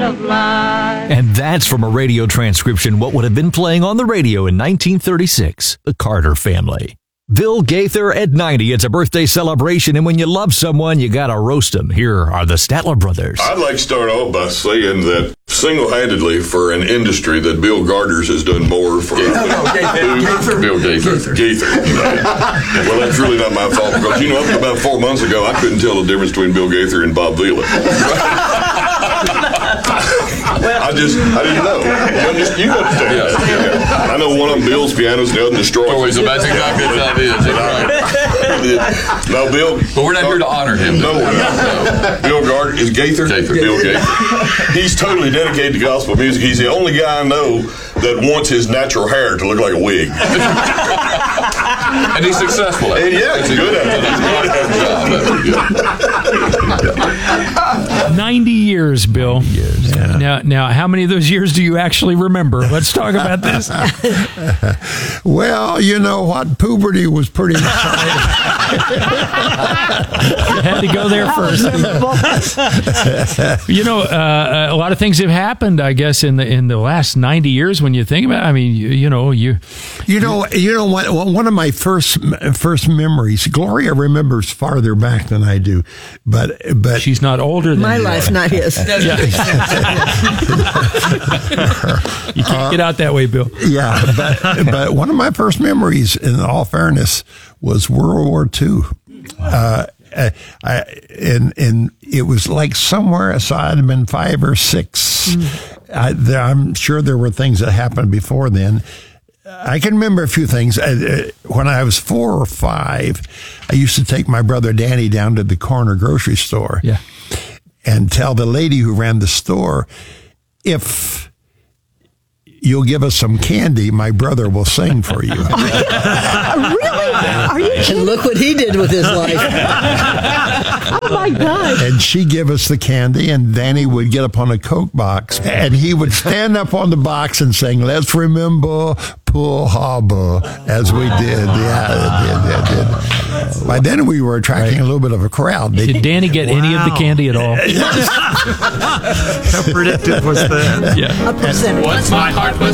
of life. And that's from a radio transcription what would have been playing on the radio in 1936, the Carter Family. Bill Gaither at 90. It's a birthday celebration, and when you love someone, you gotta roast them. Here are the Statler brothers. I'd like to start off by saying that single-handedly for an industry that Bill Garders has done more for. Bill Gaither. Well, that's really not my fault because, up to about 4 months ago, I couldn't tell the difference between Bill Gaither and Bob Vila. I didn't know. You understand. Yeah. I know one of them builds pianos and the other destroys. So that's exactly what that is. Right. No, Bill. But we're not here to honor him. No. Bill Gardner is Gaither. Bill Gaither. He's totally dedicated to gospel music. He's the only guy I know that wants his natural hair to look like a wig. And he's successful at it. Yeah, he's good at it. 90 years, Bill. Yeah. Now, how many of those years do you actually remember? Let's talk about this. Well, you know what? Puberty was pretty exciting. You had to go there first. A lot of things have happened, I guess, in the last 90 years. When you think about it, I mean, one of my first memories. Gloria remembers farther back than I do, but she's not older than my life, not his. You can't get out that way, Bill. Yeah, but one of my first memories, in all fairness, was World War II. And it was like somewhere, so I'd have been 5 or 6. I'm sure there were things that happened before then. I can remember a few things. When I was 4 or 5, I used to take my brother Danny down to the corner grocery store and tell the lady who ran the store, if you'll give us some candy, my brother will sing for you. Really? Are you kidding? And look what he did with his life. Oh, my God. And she'd give us the candy, and Danny would get up on a Coke box, and he would stand up on the box and sing, "Let's remember Pearl Harbor," as we did. Yeah, did. By then, we were attracting a little bit of a crowd. Did Danny get any of the candy at all? How predictive was that? Yeah. A percentage. Once my heart was